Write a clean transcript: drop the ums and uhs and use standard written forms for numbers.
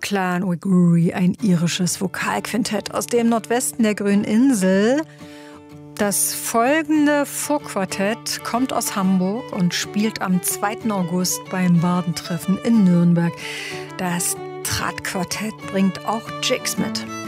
Clan Uiguri, ein irisches Vokalquintett aus dem Nordwesten der Grünen Insel. Das folgende Folk-Quartett kommt aus Hamburg und spielt am 2. August beim Bardentreffen in Nürnberg. Das Trat-Quartett bringt auch Jigs mit.